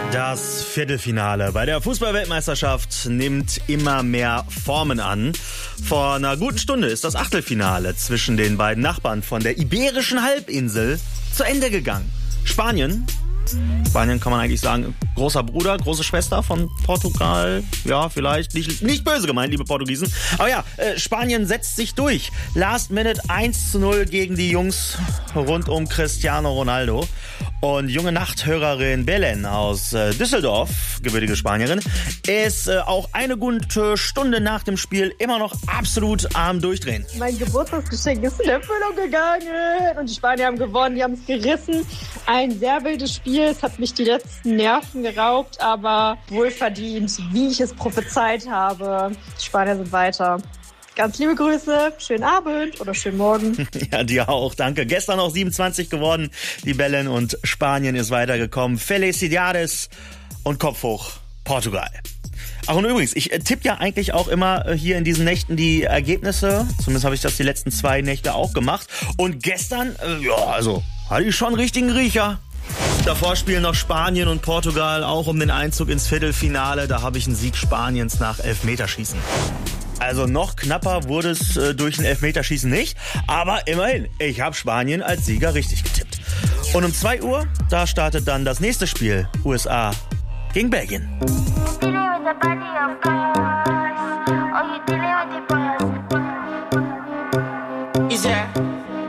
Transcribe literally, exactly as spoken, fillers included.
Das Viertelfinale bei der Fußball-Weltmeisterschaft nimmt immer mehr Formen an. Vor einer guten Stunde ist das Achtelfinale zwischen den beiden Nachbarn von der Iberischen Halbinsel zu Ende gegangen. Spanien, Spanien kann man eigentlich sagen, großer Bruder, große Schwester von Portugal. Ja, vielleicht, nicht, nicht böse gemeint, liebe Portugiesen. Aber ja, äh, Spanien setzt sich durch. Last Minute eins zu null gegen die Jungs rund um Cristiano Ronaldo. Und junge Nachthörerin Belen aus äh, Düsseldorf, gebürtige Spanierin, ist äh, auch eine gute Stunde nach dem Spiel immer noch absolut am Durchdrehen. Mein Geburtstagsgeschenk ist in Erfüllung gegangen und die Spanier haben gewonnen, die haben es gerissen. Ein sehr wildes Spiel, es hat mich die letzten Nerven geraubt, aber wohlverdient, wie ich es prophezeit habe. Die Spanier sind weiter. Ganz liebe Grüße, schönen Abend oder schönen Morgen. Ja, dir auch, danke. Gestern noch siebenundzwanzig geworden, die Bellen, und Spanien ist weitergekommen. Felicidades und Kopf hoch, Portugal. Ach, und übrigens, ich äh, tippe ja eigentlich auch immer äh, hier in diesen Nächten die Ergebnisse. Zumindest habe ich das die letzten zwei Nächte auch gemacht. Und gestern, äh, ja, also, hatte ich schon einen richtigen Riecher. Davor spielen noch Spanien und Portugal auch um den Einzug ins Viertelfinale. Da habe ich einen Sieg Spaniens nach Elfmeterschießen. Also noch knapper wurde es äh, durch ein Elfmeterschießen nicht, aber immerhin, ich habe Spanien als Sieger richtig getippt. Und um zwei Uhr, da startet dann das nächste Spiel, U S A gegen Belgien.